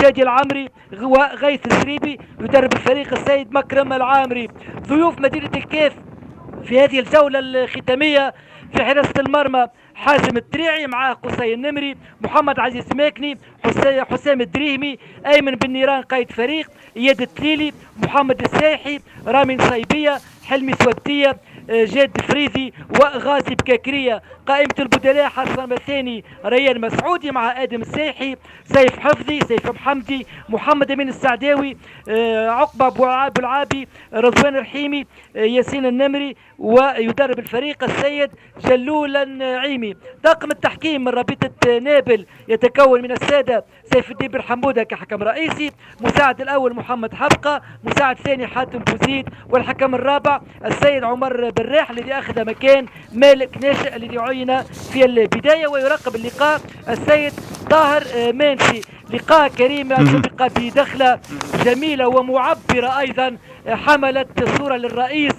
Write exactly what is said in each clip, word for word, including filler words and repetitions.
شادي العمري وغيث الزريبي. يدرب الفريق السيد مكرم العامري. ضيوف مدينة الكيف في هذه الجولة الختامية في حراسة المرمى حازم التريعي مع قصي النمري، محمد عزيز ماكني، حسام الدريهمي، ايمن بن نيران قائد فريق، اياد التليلي، محمد السايحي، رامي نصيبيه، حلمي سوابتيه، جاد فريزي وغازي بكاكريه. قائمة البدلاء حارس المرمى الثاني ريان مسعودي مع ادم السايحي، سيف حفظي، سيف محمدي، محمد امين السعداوي، عقبه ابو العابي، رضوان الرحيمي، ياسين النمري. ويدرب الفريق السيد جلول النعيمي. طاقم التحكيم من رابطة نابل يتكون من السادة سيف الدين بن حمودة كحكم رئيسي، مساعد الأول محمد حبقة، مساعد ثاني حاتم بوزيد، والحكم الرابع السيد عمر براح الذي أخذ مكان مالك ناشئ الذي عين في البداية. ويراقب اللقاء السيد طاهر مانشي. لقاء كريم سبق بدخلة جميلة ومعبرة أيضا، حملت صورة للرئيس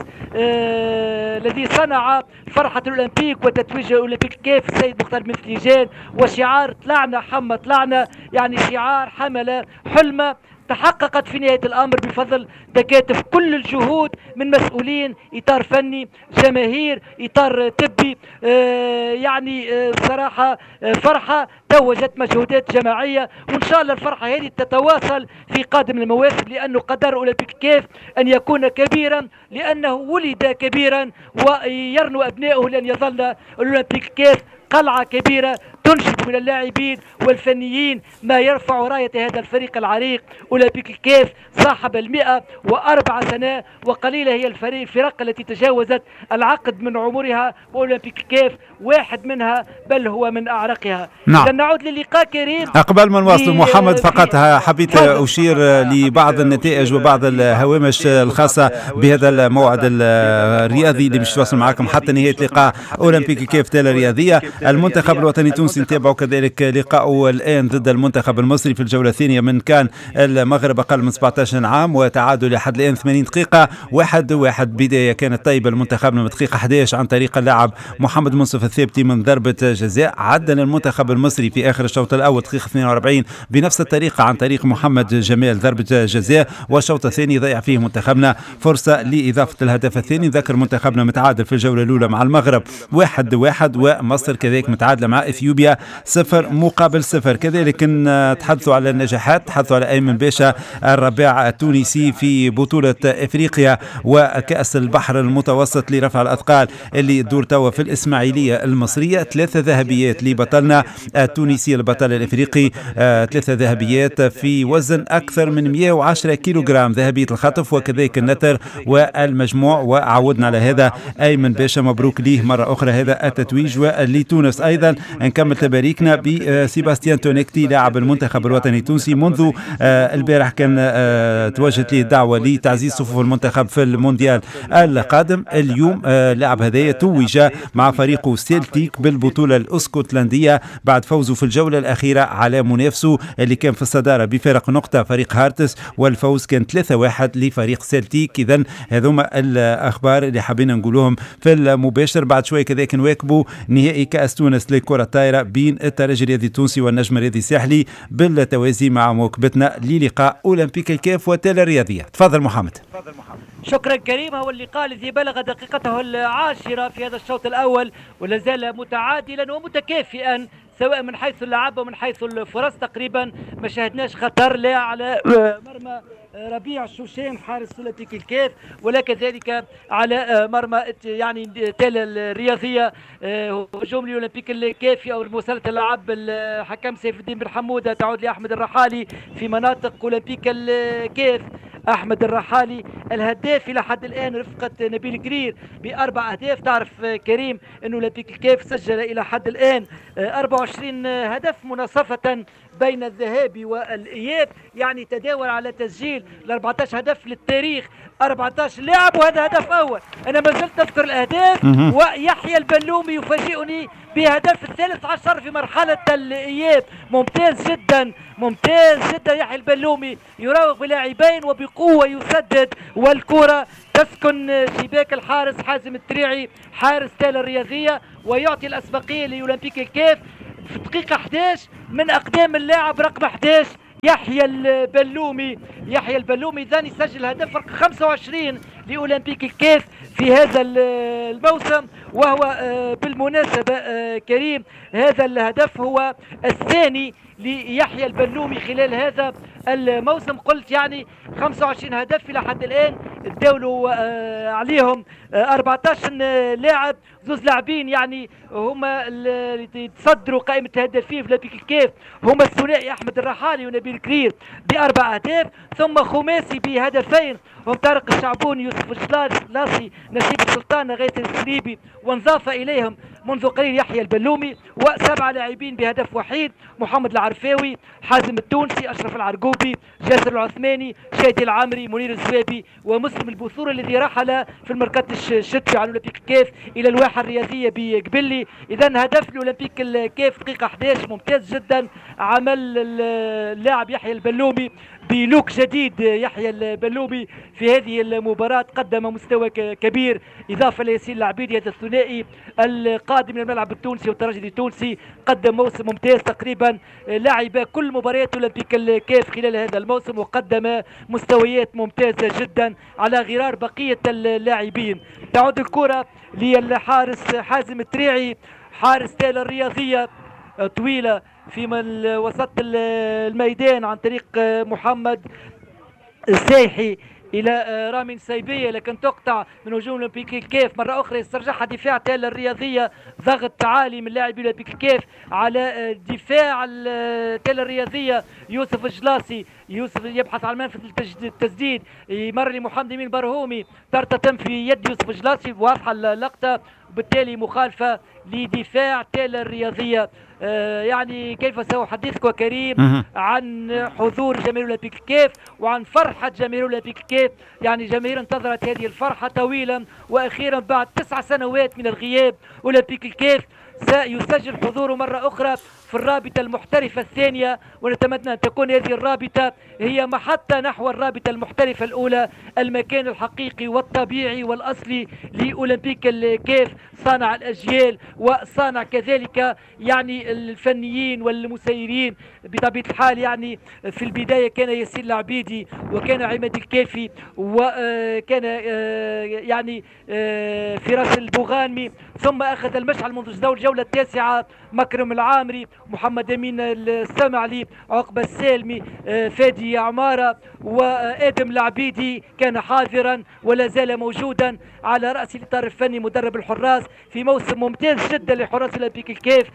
آه الذي صنع فرحة الأولمبيك وتتويج الأولمبيك كيف السيد مختار مثليجان، وشعار طلعنا حمى طلعنا، يعني شعار حمل حلمة تحققت في نهاية الأمر بفضل تكاتف كل الجهود من مسؤولين، إطار فني، جماهير، إطار طبي. آه يعني آه صراحة آه فرحة توجت مجهودات جماعية، وإن شاء الله الفرحة هذه تتواصل في قادم المواسم، لأنه قدر أولمبيك كيف أن يكون كبيرا لأنه ولد كبيرا، ويرنو أبنائه لأن يظل الأولمبيك كيف قلعة كبيرة تنشد من اللاعبين والفنيين ما يرفع راية هذا الفريق العريق. أولمبيك كيف صاحب المئة وأربع سنة وقليلة هي الفريق الفرق التي تجاوزت العقد من عمرها، وأولمبيك كيف واحد منها بل هو من أعرقها. نعم. إذا نعود للقاء كريم. قبل ما نواصل محمد فقط حبيت أشير لبعض النتائج وبعض الهوامش الخاصة بهذا الموعد الرياضي اللي باش تواصل معكم حتى نهاية لقاء أولمبيك كيف تالا رياضية. المنتخب الوطني التونسي نتابعوا كذلك لقاءه الآن ضد المنتخب المصري في الجولة الثانية من كان المغرب أقل من سبعة عشر عام، وتعادل لحد الآن ثمانين دقيقة واحد واحد. بداية كانت طيبة المنتخب من دقيقة أحد عشر عن طريق اللاعب محمد منصف الثابتي من ضربة جزاء. عدل المنتخب المصري في آخر الشوط الأول دقيقة اثنين وأربعين بنفس الطريقة عن طريق محمد جمال ضربة جزاء، والشوط الثاني ضيع فيه منتخبنا فرصة لإضافة الهدف الثاني. ذكر منتخبنا متعادل في الجولة الأولى مع المغرب واحد واحد، ومصر كذلك متعادلة مع إثيوبيا صفر مقابل صفر. كذلك تحدثوا على النجاحات، تحدثوا على أيمن باشا الرباع التونسي في بطولة إفريقيا وكأس البحر المتوسط لرفع الأثقال اللي تدور توا في الإسماعيلية المصرية. ثلاثة ذهبيات لبطلنا التونسي البطل الإفريقي، آه ثلاثة ذهبيات في وزن أكثر من مئة وعشرة كيلوغرام، ذهبية الخطف وكذلك النتر والمجموع. وعودنا على هذا أيمن باشا، مبروك ليه مرة أخرى هذا التتويج. ولتونس أيضا نكمل تباريكنا بسيباستيان تونيكتي لاعب المنتخب الوطني التونسي. منذ آه البارح كان آه توجهت له الدعوة لتعزيز صفوف المنتخب في المونديال القادم. اليوم آه لاعب هذايا توج مع فريقه سيلتيك بالبطولة الاسكتلندية بعد فوزه في الجولة الأخيرة على منافسه اللي كان في الصدارة بفارق نقطة فريق هارتس، والفوز كان ثلاثة واحد لفريق سيلتيك. إذن هذوما الأخبار اللي حبينا نقولهم في المباشر. بعد شوي كذلك نواكبوا نهائي كأس تونس لكرة الطايرة بين الترجي الرياضي التونسي والنجم الرياضي الساحلي بالتوازي مع مواكبتنا للقاء أولمبيك الكاف وتالا الرياضية. تفضل محمد. شكرا كريم. هو اللقاء الذي بلغ دقيقته العاشرة في هذا الشوط الأول ولا زال متعادلا ومتكافئا سواء من حيث اللعب ومن حيث الفرص. تقريبا ما شاهدناش خطر لا على مرمى ربيع الشوشان حارس أولمبيك الكاف ولا كذلك على مرمى يعني تالا الرياضية. هجوم الأولمبيك الكافي أو مسألة اللعب الحكم سيف الدين بن حمودة تعود لأحمد الرحالي في مناطق أولمبيك الكاف. أحمد الرحالي الهداف إلى حد الآن رفقة نبيل قرير بأربع أهداف. تعرف كريم أنه أولمبيك الكاف سجل إلى حد الآن أربعة وعشرين هدف مناصفة بين الذهاب والإياب، يعني تداول على تسجيل ل أربعة عشر هدف للتاريخ، أربعة عشر لاعب وهذا هدف أول. أنا ما زلت أذكر الأهداف. ويحيى البلومي يفاجئني بهدف الثالث عشر في مرحلة الإياب. ممتاز جدا ممتاز جدا يحيى البلومي، يراوغ بلاعبين وبقوة يسدد والكرة تسكن شباك الحارس حازم التريعي حارس تالا الرياضية، ويعطي الأسبقية لأولمبيك الكاف في دقيقة أحد عشر من أقدام اللاعب رقم أحد عشر يحيى البلومي. يحيى البلومي اذا يسجل هدف فرق خمسة وعشرين لاولمبيك الكيف في هذا الموسم، وهو بالمناسبة كريم هذا الهدف هو الثاني ليحيى البلومي خلال هذا الموسم. قلت يعني خمسة وعشرين هدف إلى حد الآن تداولوا عليهم أربعة عشر لاعب، زوز لاعبين يعني هما اللي يتصدروا قائمة الهدافين في اولمبيك الكيف هما الثنائي أحمد الرحالي ونبيل كرير بأربع أهداف، ثم خماسي بهدفين هم طارق الشعبوني يوسف الجلاسي نسيب السلطان غيث السريبي، وانضاف إليهم منذ قليل يحيى البلومي، وسبعة لاعبين بهدف وحيد محمد العرفاوي، حازم التونسي، أشرف العرقوبي، جاسر العثماني، شادي العمري، منير الزوابي، ومسلم البوثور الذي رحل في المركات الشتوي عن اولمبيك الكيف الى الواحة الرياضية بقبلي. اذا هدف الاولمبيك الكيف دقيقة أحد عشر ممتاز جدا، عمل اللاعب يحيى البلومي بلوك جديد. يحيى البلومي في هذه المباراة قدم مستوى كبير، إضافة لياسين العبيدي هذا الثنائي القادم من الملعب التونسي والترجي التونسي، قدم موسم ممتاز تقريبا، لعب كل مباريات اولمبيك الكيف خلال هذا الموسم وقدم مستويات ممتازة جدا على غرار بقية اللاعبين. تعود الكرة للحارس حازم التريعي، حارس تالا الرياضية طويلة في وسط الميدان عن طريق محمد السايحي الى رامي سيبيه، لكن تقطع من هجوم اولمبيك الكيف. مره اخرى يسترجعها دفاع تالا الرياضيه، ضغط عالي من لاعبي اولمبيك الكيف على دفاع تالا الرياضيه. يوسف الجلاسي، يوسف يبحث عن منفذ التسديد، يمر لمحمد امين برهومي، ترتتم في يد يوسف الجلاسي، واضحه اللقطه، وبالتالي مخالفه لدفاع تالا الرياضيه. آه يعني كيف سأحدثك وكريم عن حضور جماهير اولمبيك الكيف وعن فرحة جماهير اولمبيك الكيف. يعني جماهير انتظرت هذه الفرحة طويلا، واخيرا بعد تسع سنوات من الغياب اولمبيك الكيف سيسجل حضوره مرة أخرى في الرابطة المحترفة الثانية، ونتمنى أن تكون هذه الرابطة هي محطة نحو الرابطة المحترفة الأولى، المكان الحقيقي والطبيعي والأصلي لأولمبيك الكيف، صانع الأجيال وصانع كذلك يعني الفنيين والمسيرين بطبيعة الحال. يعني في البداية كان ياسين العبيدي وكان عماد الكافي وكان يعني فراس البوغانمي، ثم أخذ المشعل منذ الجولة التاسعة مكرم العامري، محمد أمين السمعلي، عقبة السالمي، فادي عمارة، وآدم العبيدي كان حاضرا ولا زال موجودا على رأس الإطار الفني مدرب الحراس في موسم ممتاز جدا لحراس اولمبيك الكيف.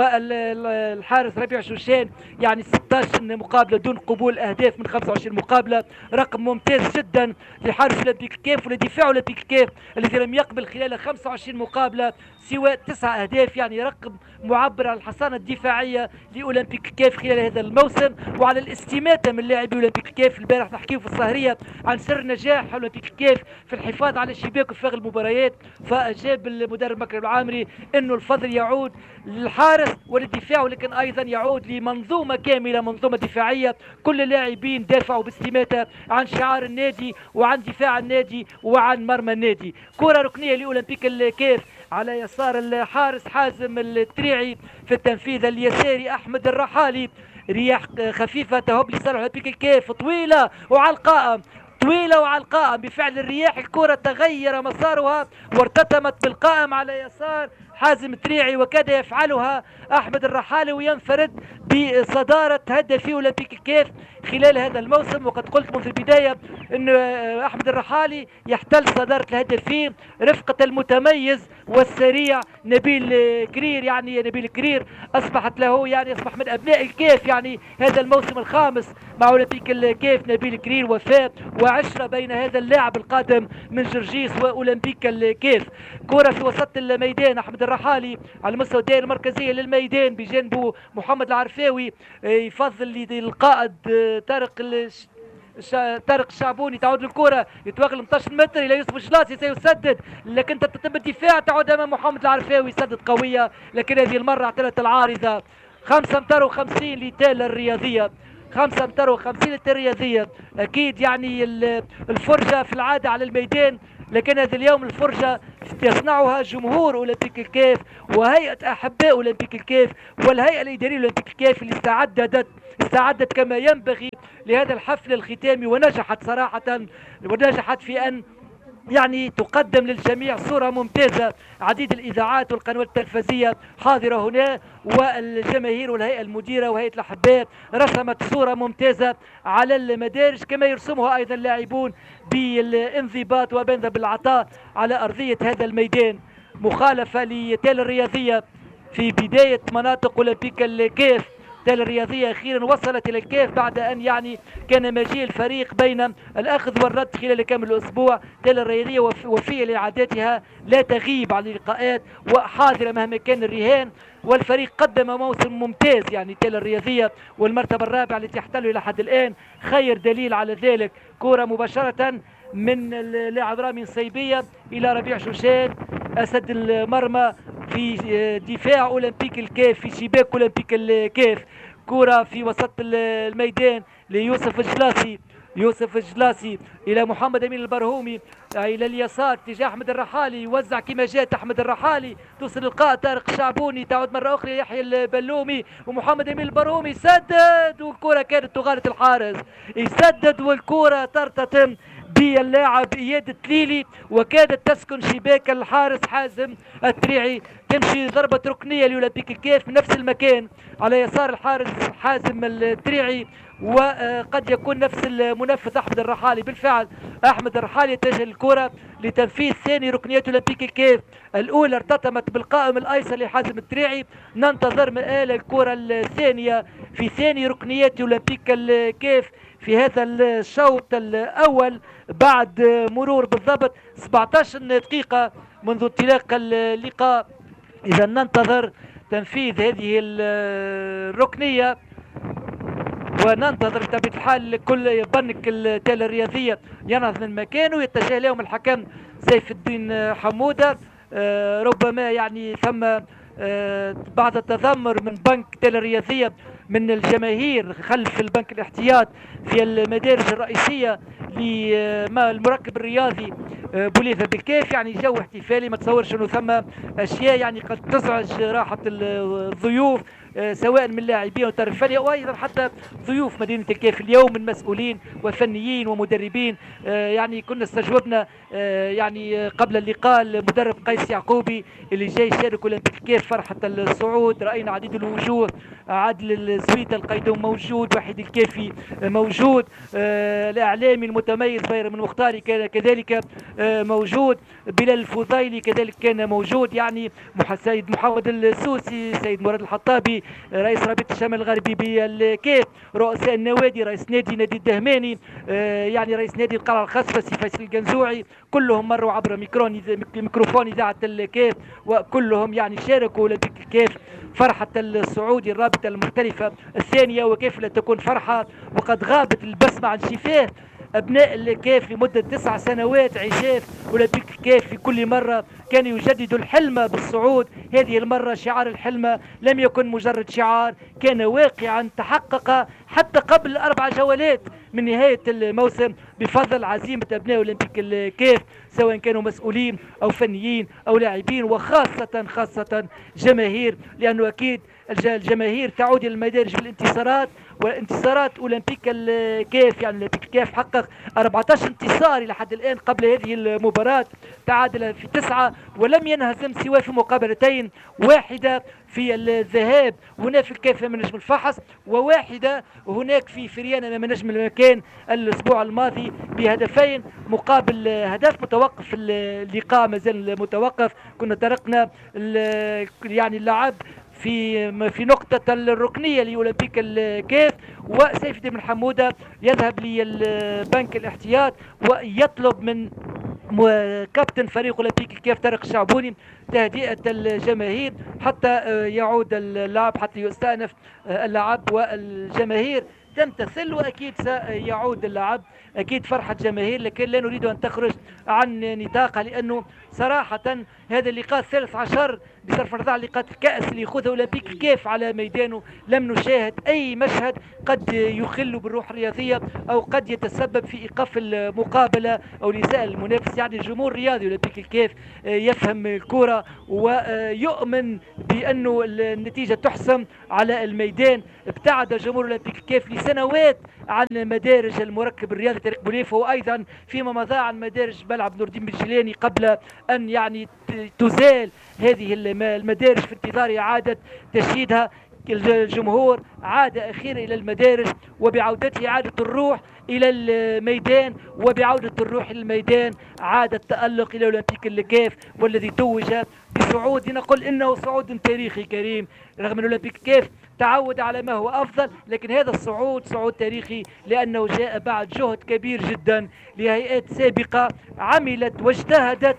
والحارس ربيع شوشان يعني ستة عشر مقابلة دون قبول أهداف من خمسة وعشرين مقابلة، رقم ممتاز جدا لحارس اولمبيك الكيف ولدفاع اولمبيك الكيف الذي لم يقبل خلال خمسة وعشرين مقابلة سوى تسع أهداف، يعني رقم معبر عن الحصانة الدفاعية لأولمبيك الكيف خلال هذا الموسم وعلى الاستماتة من لاعبي أولمبيك الكيف. البارح نحكيه في السهرية عن سر نجاح أولمبيك الكيف في الحفاظ على الشباك وفاغ المباريات، فأجاب المدرب مكرم العامري أنه الفضل يعود للحارس وللدفاع، ولكن أيضا يعود لمنظومة كاملة، منظومة دفاعية كل اللاعبين دافعوا باستماتة عن شعار النادي وعن دفاع النادي وعن مرمى النادي. كرة ركنية لأولمبيك الكيف على يسار الحارس حازم التريعي، في التنفيذ اليساري أحمد الرحالي، رياح خفيفة تهب لصالح اولمبيك الكيف، طويلة وعلى القائم، طويلة وعلى القائم، بفعل الرياح الكرة تغير مسارها وارتطمت بالقائم على يسار حازم التريعي، وكاد يفعلها أحمد الرحالي وينفرد بصدارة هدفي أولمبيك الكيف خلال هذا الموسم. وقد قلت منذ البداية أن أحمد الرحالي يحتل صدارة الهدفين رفقة المتميز والسريع نبيل كرير. يعني نبيل كرير أصبحت له يعني أصبح من أبناء الكيف، يعني هذا الموسم الخامس مع أولمبيك الكيف نبيل كرير، وفاء وعشرة بين هذا اللاعب القادم من جرجيس وأولمبيك الكيف. كرة في وسط الميدان، أحمد الرحالي على مستوى الدائرة المركزية للميدان بجانبه محمد العرفاوي، يفضل القائد طارق طارق الشعبوني. تعود الكرة يتوغل ثمانية عشر متر الى يوسف الجلاسي، سيسدد لكن تتم الدفاع، تعود امام محمد العرفاوي، سدد قوية لكن هذه المرة اعتلت العارضة. خمسة امتار وخمسين لتالا الرياضية، خمسة امتار وخمسين للرياضية. اكيد يعني الفرجة في العادة على الميدان لكن هذا اليوم الفرجة يصنعها جمهور أولمبيك الكيف وهيئة أحباء أولمبيك الكيف والهيئة الإدارية لأولمبيك الكيف اللي استعدت استعدت كما ينبغي لهذا الحفل الختامي، ونجحت صراحة، ونجحت في أن يعني تقدم للجميع صورة ممتازة. عديد الإذاعات والقنوات التلفزية حاضرة هنا، والجماهير والهيئة المديرة وهيئة الأحباء رسمت صورة ممتازة على المدارج كما يرسمها أيضا اللاعبون بالانضباط وبنذ بالعطاء على أرضية هذا الميدان. مخالفة لتال الرياضية في بداية مناطق أولمبيك الكيف. تال الرياضية أخيرا وصلت إلى الكيف بعد أن يعني كان مجيء الفريق بين الأخذ والرد خلال كامل الأسبوع. تال الرياضية وفية لعاداتها، لا تغيب عن اللقاءات وحاضرة مهما كان الرهان، والفريق قدم موسم ممتاز يعني تال الرياضية، والمرتبة الرابعة التي تحتل إلى حد الآن خير دليل على ذلك. كرة مباشرة من اللاعب رامي نصيبية إلى ربيع شوشان أسد المرمى في دفاع أولمبيك الكيف، في شباك أولمبيك الكيف. كرة في وسط الميدان ليوسف الجلاسي، يوسف الجلاسي إلى محمد أمين البرهومي إلى اليسار تجاه أحمد الرحالي، يوزع كما جاءت أحمد الرحالي، توصل القاء طارق الشعبوني، تعود مرة أخرى يحيى البلومي ومحمد أمين البرهومي يسدد، والكرة كانت تغالط الحارس، يسدد والكرة ترتطم باللاعب اياد التليلي وكادت تسكن شباك الحارس حازم التريعي. تمشي ضربة ركنية لأولمبيك الكيف في نفس المكان على يسار الحارس حازم التريعي، وقد يكون نفس المنفذ أحمد الرحالي. بالفعل أحمد الرحالي يتجه الكرة لتنفيذ ثاني ركنيات أولمبيك الكيف. الأولى ارتطمت بالقائم الأيسر لحازم التريعي، ننتظر مآل الكرة الثانية في ثاني ركنيات أولمبيك الكيف في هذا الشوط الأول بعد مرور بالضبط سبعة عشر دقيقة منذ انطلاق اللقاء. إذا ننتظر تنفيذ هذه الركنية وننتظر بطبيعة الحال كل بنك التال الرياضية ينهض من مكانه. يتجه لهم الحكم سيف الدين حمودة، ربما يعني ثم بعد التذمر من بنك تال الرياضية من الجماهير خلف البنك الاحتياط في المدارج الرئيسية للمركب الرياضي بوليفا بالكيف، يعني جو احتفالي. ما تصورش انه ثم اشياء يعني قد تزعج راحة الضيوف سواء من لاعبين وطرف فني وايضا حتى ضيوف مدينه الكيف اليوم من مسؤولين وفنيين ومدربين. يعني كنا استجوبنا يعني قبل اللقاء المدرب قيس يعقوبي اللي جاي يشارك اولمبيك الكيف فرحه الصعود. راينا عديد الوجوه، عادل الزويته القيدوم موجود، وحيد الكيفي موجود، الاعلامي المتميز بيرم المختاري كان كذلك موجود، بلال الفضيلي كذلك كان موجود، يعني سيد محمد السوسي، سيد مراد الحطابي رئيس رابطه الشمال الغربي بالكيف، رؤساء النوادي، رئيس نادي نادي الدهماني، يعني رئيس نادي القلعه الخصبسي فيصل الجنزوعي، كلهم مروا عبر ميكروفون اذاعه الكيف وكلهم يعني شاركوا اولمبيك الكيف فرحه الصعود الرابطه المختلفه الثانيه. وكيف لا تكون فرحه وقد غابت البسمه عن شفاه أبناء الكيف لمدة تسع سنوات عشاف أولمبيك الكيف. في كل مرة كانوا يجددوا الحلم بالصعود، هذه المرة شعار الحلم لم يكن مجرد شعار، كان واقعا تحقق حتى قبل أربع جولات من نهاية الموسم بفضل عزيمة أبناء أولمبيك الكيف سواء كانوا مسؤولين أو فنيين أو لاعبين وخاصة خاصة جماهير، لأنه أكيد الجماهير تعود إلى المدارج بالانتصارات، وانتصارات أولمبيك الكيف يعني أولمبيك الكيف حقق أربعة عشر انتصار إلى حد الآن قبل هذه المباراة، تعادل في تسعة ولم ينهزم سوى في مقابلتين، واحدة في الذهاب هنا في الكيف من نجم الفحص، وواحدة هناك في فريان من نجم المكان الأسبوع الماضي بهدفين مقابل هدف متوقف. اللقاء مازال متوقف، كنا طرقنا يعني اللعب في في نقطة الركنية لأولمبيك الكيف، وسيف الدين حمودة يذهب للبنك الاحتياط ويطلب من كابتن فريق أولمبيك الكيف طارق الشعبوني تهدئة الجماهير حتى يعود اللعب، حتى يستأنف اللعب والجماهير تمتثل وأكيد سيعود اللعب. أكيد فرحة جماهير، لكن لا نريد أن تخرج عن نطاقها، لأنه صراحة هذا اللقاء الثالث عشر بصرف النظر عن لقاء الكأس اللي يأخذها أولمبيك كيف على ميدانه، لم نشاهد أي مشهد قد يخل بالروح الرياضية أو قد يتسبب في إيقاف المقابلة أو لساء المنافس. يعني الجمهور الرياضي أولمبيك الكيف يفهم الكرة ويؤمن بأنه النتيجة تحسم على الميدان. ابتعد جمهور أولمبيك الكيف لسنوات عن مدارج المركب الرياضي طارق بوليفة، وأيضا فيما مضى عن مدارج ملعب نور الدين بن جيلاني قبل أن يعني تزال هذه المدارج في انتظار إعادة تشييدها. الجمهور عاد أخيرا إلى المدارج، وبعودته عادة الروح إلى الميدان، وبعودة الروح إلى الميدان عاد التألق إلى أولمبيك الكيف، والذي توج بصعود نقول إنه صعود تاريخي كريم، رغم أن أولمبيك كيف تعود على ما هو أفضل، لكن هذا الصعود صعود تاريخي لأنه جاء بعد جهد كبير جدا لهيئات سابقة عملت واجتهدت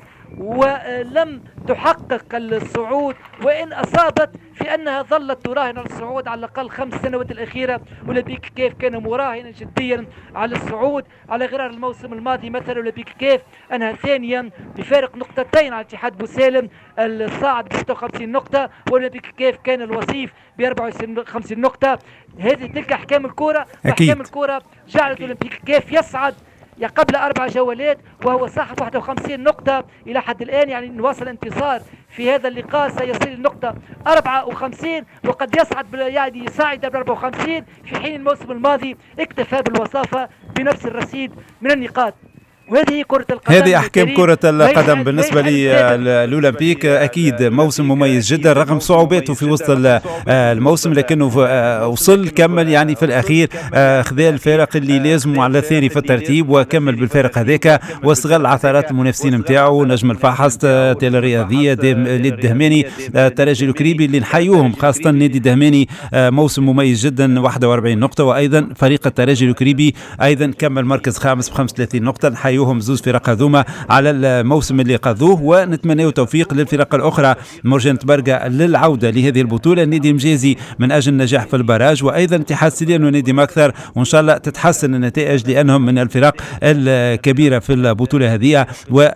ولم تحقق الصعود، وإن أصابت في أنها ظلت تراهن على الصعود على الأقل خمس سنوات الأخيرة. أولمبيك كيف كان مراهنا جديا على الصعود، على غرار الموسم الماضي مثلا أولمبيك كيف أنها ثانيا بفارق نقطتين على اتحاد بوسالم الصاعد ب ستة وخمسين نقطة، وأولمبيك كيف كان الوصيف ب أربعة وخمسين نقطة. هذه تلك أحكام الكرة، أحكام الكرة جعلت أولمبيك كيف يصعد قبل أربع جولات وهو صاحب واحد وخمسين نقطة إلى حد الآن. يعني إن وصل انتصار في هذا اللقاء سيصل النقطة أربعة وخمسين، وقد يصعد يعني صعد ب أربعة وخمسين، في حين الموسم الماضي اكتفى بالوصافة بنفس الرصيد من النقاط. وهذه كرة القدم، هذه أحكام كرة القدم بالنسبة للأولمبيك. أكيد موسم مميز جدا رغم صعوباته في وسط الموسم، لكنه وصل كمل يعني في الأخير خذال الفارق اللي لازمه على الثاني في الترتيب وكمل بالفارق هذاك، واستغل عثرات المنافسين نتاعو نجم الفحص تيل الرياضية نادي الدهماني الترجي الكريبي اللي نحيوهم، خاصة نادي الدهماني موسم مميز جدا واحد وأربعين نقطة، وأيضا فريق الترجي الكريبي أيضا كمل مركز خامس ب خمسة وثلاثين نقطة. نحيوهم زوز فرق هذوما على الموسم اللي قضوه، ونتمنى توفيق للفرق الأخرى مرجان برقة للعودة لهذه البطولة. النادي المجازي من أجل النجاح في البراج، وأيضا اتحاد سيدان ونادي مكثر، وإن شاء الله تتحسن النتائج لأنهم من الفرق الكبيرة في البطولة هذه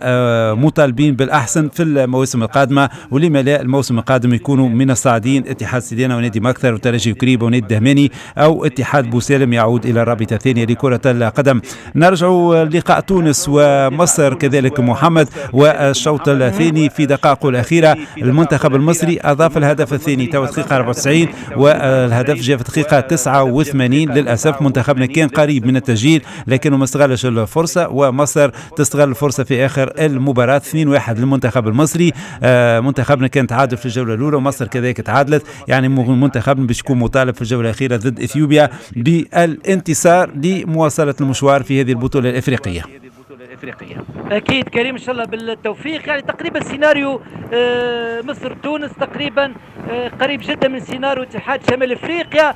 ومطالبين بالأحسن في المواسم القادمة، ولما لا الموسم القادم يكونوا من الصاعدين اتحاد سيدان ونادي مكثر وترجي كريب ونادي الدهماني، أو اتحاد بوسالم يعود إلى الرابطة الثانية لكرة القدم. نرجع لقاء تونس ومصر كذلك محمد، والشوط الثاني في دقائقه الأخيرة المنتخب المصري أضاف الهدف الثاني تو دقيقة أربعة وتسعين، والهدف جاء في دقيقة تسعة وثمانين. للأسف منتخبنا كان قريب من التسجيل لكنه ما استغلش الفرصة، ومصر تستغل الفرصة في آخر المباراة. اثنين واحد للمنتخب المصري. منتخبنا كان تعادل في الجولة الأولى ومصر كذلك تعادلت، يعني منتخبنا باش يكون مطالب في الجولة الأخيرة ضد إثيوبيا بالانتصار لمواصلة المشوار في هذه البطولة الإفريقية. أكيد كريم إن شاء الله بالتوفيق. يعني تقريبا سيناريو آه مصر تونس تقريبا آه قريب جدا من سيناريو اتحاد شمال أفريقيا،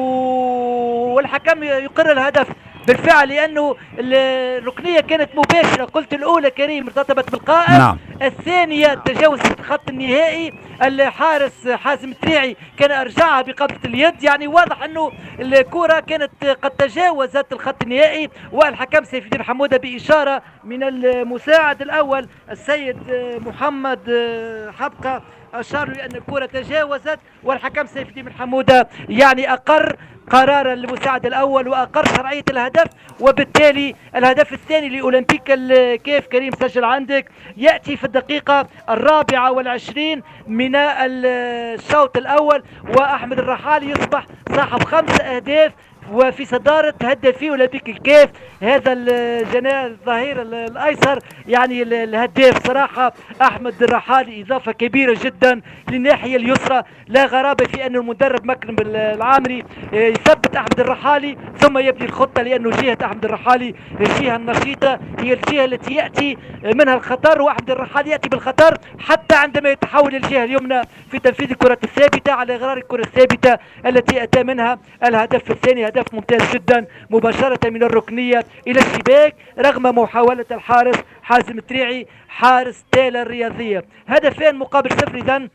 والحكم يقر الهدف بالفعل لأنه الركنية كانت مباشرة. قلت الأولى كريم ارتطبت بالقائم، نعم. الثانية تجاوزت الخط النهائي، الحارس حازم التريعي كان أرجعها بقبضة اليد. يعني واضح أنه الكرة كانت قد تجاوزت الخط النهائي، والحكم سيف الدين حمودة بإشارة من المساعد الأول السيد محمد حبقة أشار لأن الكرة تجاوزت، والحكم سيف الدين حمودة يعني أقر قرار المساعد الأول وأقر شرعية الهدف، وبالتالي الهدف الثاني لأولمبيك كيف كريم سجل عندك يأتي في الدقيقة الرابعة والعشرين من الشوط الأول، وأحمد الرحالي يصبح صاحب خمس أهداف وفي صدارة هدافي أولمبيك الكيف. هذا الجناح الظهير الأيسر يعني الهداف صراحة أحمد الرحالي إضافة كبيرة جدا للناحية اليسرى. لا غرابة في أن المدرب مكرم العامري يثبت أحمد الرحالي ثم يبني الخطة، لأنه جهة أحمد الرحالي الجهة النشيطة هي الجهة التي يأتي منها الخطر، وأحمد الرحالي يأتي بالخطر حتى عندما يتحول الجهة اليمنى في تنفيذ الكرة الثابتة على غرار الكرة الثابتة التي أتى منها الهدف الثاني. هدف ممتاز جدا مباشرة من الركنية إلى الشباك رغم محاولة الحارس حازم التريعي حارس تيلا الرياضية. هدفين مقابل صفر إذن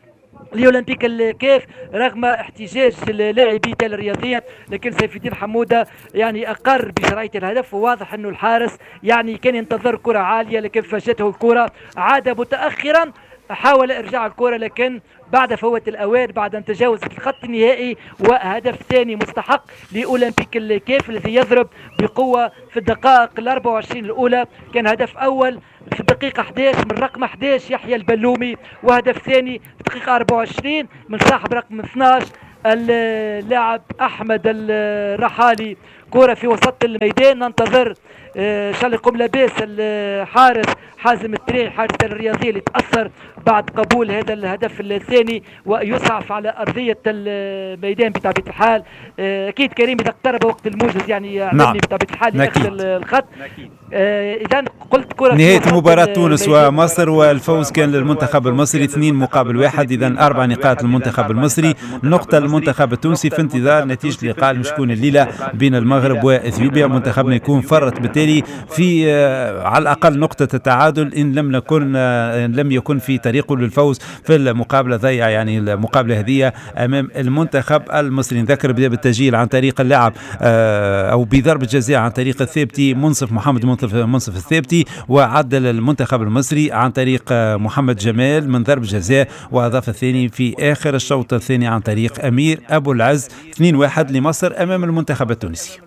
لأولمبيك الكيف رغم احتجاج لاعبي تل الرياضية، لكن سيف الدين حمودة يعني أقر بشرعية الهدف. وواضح أنه الحارس يعني كان ينتظر كرة عالية لكن فاجته الكرة، عاد متأخرا حاول إرجاع الكرة لكن بعد فوات الأوان بعد أن تجاوزت الخط النهائي. وهدف ثاني مستحق لأولمبيك الكيف الذي يضرب بقوة في الدقائق الأربع وعشرين الأولى. كان هدف أول في الدقيقة أحد عشر من رقم أحد عشر يحيى البلومي، وهدف ثاني في الدقيقة أربعة وعشرين من صاحب رقم اثني عشر اللاعب أحمد الرحالي. كرة في وسط الميدان ننتظر ان شاء الله يقوم لاباس الحارس حازم التريعي حارس الرياضي اللي تاثر بعد قبول هذا الهدف الثاني ويسعف على ارضيه الميدان بطبيعه الحال. اكيد كريم اذا اقترب وقت الموجز يعني اعلمني بطبيعه الحال ياخذ الخط. اذا قلت كره نهايه مباراه تونس ومصر والفوز كان للمنتخب المصري اثنين مقابل واحد، اذا اربع نقاط للمنتخب المصري، نقطه للمنتخب التونسي في انتظار نتيجه اللقاء المشكون الليله بين المغرب واثيوبيا. منتخبنا يكون فرط بالتالي في على الاقل نقطه التعادل ان لم نكن إن لم يكن في طريقه للفوز في المقابله ضيع يعني المقابله هذه امام المنتخب المصري. نذكر بدا بالتسجيل عن طريق اللاعب او بضربه جزاء عن طريق الثابتي منصف محمد منصف الثابتي، وعدل المنتخب المصري عن طريق محمد جمال من ضرب جزاء، واضاف الثاني في اخر الشوط الثاني عن طريق امير ابو العز. اثنين واحد لمصر امام المنتخب التونسي.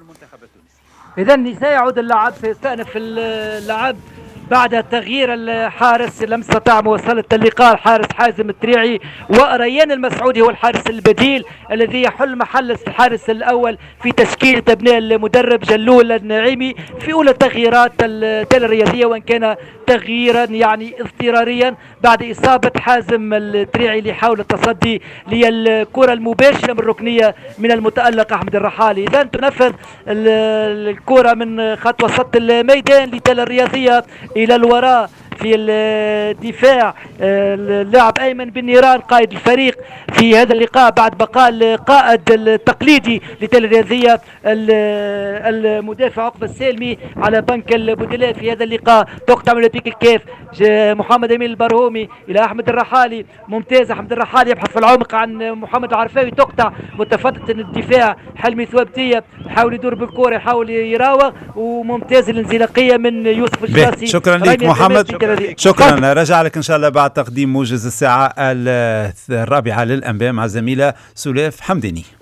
إذا سيعود اللعب، سيستأنف اللعب بعد تغيير الحارس. لم يستطع مواصلة اللقاء الحارس حازم التريعي، وريان المسعودي هو الحارس البديل الذي يحل محل الحارس الأول في تشكيلة أبناء المدرب جلول النعيمي في أولى تغييرات التل الرياضية، وإن كان تغييرا يعني اضطراريا بعد إصابة حازم التريعي اللي حاول التصدي للكرة المباشرة من الركنية من المتألق أحمد الرحالي. إذا تنفذ الكرة من خط وسط الميدان لتل الرياضية إلى الوراء في الدفاع اللاعب أيمن بن نيران قائد الفريق في هذا اللقاء بعد بقاء القائد التقليدي لتل الرياضية المدافع عقبة السالمي على بنك البدلاء في هذا اللقاء. تقطع من بيك الكيف محمد أمين البرهومي إلى أحمد الرحالي، ممتاز أحمد الرحالي يبحث في العمق عن محمد العرفاوي، تقطع متفتت الدفاع حلمي ثوابتية يحاول يدور بالكرة يحاول يراوغ، وممتاز الانزلاقية من يوسف الجراسي. شكرا لك محمد، شكرا. رجع لك إن شاء الله بعد تقديم موجز الساعة الرابعة للأنباء مع الزميلة سلاف حمداني.